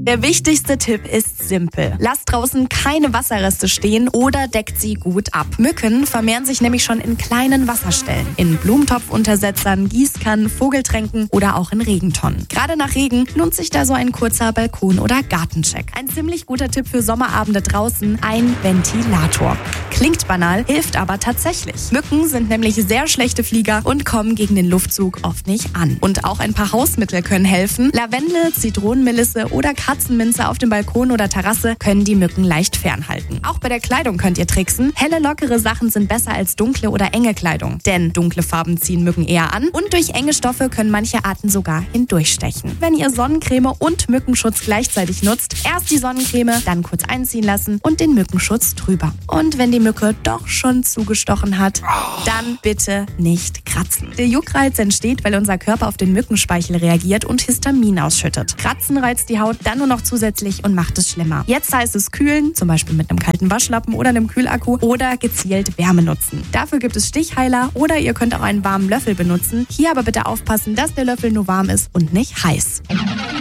Der wichtigste Tipp ist simpel. Lasst draußen keine Wasserreste stehen oder deckt sie gut ab. Mücken vermehren sich nämlich schon in kleinen Wasserstellen. In Blumentopfuntersetzern, Gießkannen, Vogeltränken oder auch in Regentonnen. Gerade nach Regen lohnt sich da so ein kurzer Balkon- oder Gartencheck. Ein ziemlich guter Tipp für Sommerabende draußen: ein Ventilator. Klingt banal, hilft aber tatsächlich. Mücken sind nämlich sehr schlechte Flieger und kommen gegen den Luftzug oft nicht an. Und auch ein paar Hausmittel können helfen. Lavendel, Zitronenmelisse oder Katzenminze auf dem Balkon oder Terrasse können die Mücken leicht fernhalten. Auch bei der Kleidung könnt ihr tricksen. Helle, lockere Sachen sind besser als dunkle oder enge Kleidung. Denn dunkle Farben ziehen Mücken eher an und durch enge Stoffe können manche Arten sogar hindurchstechen. Wenn ihr Sonnencreme und Mückenschutz gleichzeitig nutzt, erst die Sonnencreme, dann kurz einziehen lassen und den Mückenschutz drüber. Und wenn die Mücke doch schon zugestochen hat, dann bitte nicht kratzen. Der Juckreiz entsteht, weil unser Körper auf den Mückenspeichel reagiert und Histamin ausschüttet. Kratzen reizt die Haut dann nur noch zusätzlich und macht es schlimmer. Jetzt heißt es kühlen, zum Beispiel mit einem kalten Waschlappen oder einem Kühlakku, oder gezielt Wärme nutzen. Dafür gibt es Stichheiler oder ihr könnt auch einen warmen Löffel benutzen. Hier aber bitte aufpassen, dass der Löffel nur warm ist und nicht heiß.